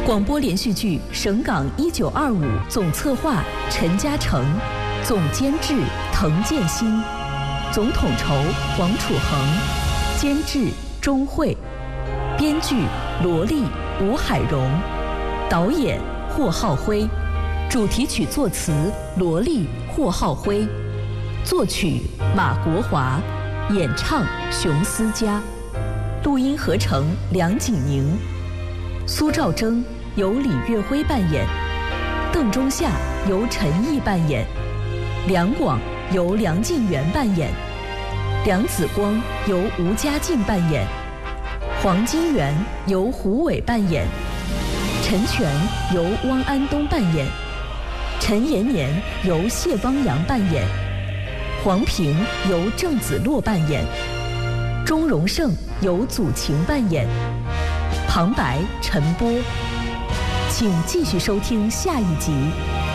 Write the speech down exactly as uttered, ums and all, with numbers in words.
广播连续剧《省港一九二五》总策划陈嘉诚，总监制滕建新，总统筹王楚恒，监制钟慧，编剧罗丽、吴海荣，导演霍浩辉，主题曲作词罗丽、霍浩辉，作曲马国华，演唱熊思佳，录音合成梁景宁，苏兆征由李岳辉扮演，邓中夏由陈毅扮演，梁广由梁静元扮演，梁子光由吴佳静扮演，黄金元由胡伟扮演，陈全由汪安东扮演，陈延年由谢汪洋扮演，黄平由郑子洛扮演，钟荣胜由祖晴扮演，旁白陈波。请继续收听下一集。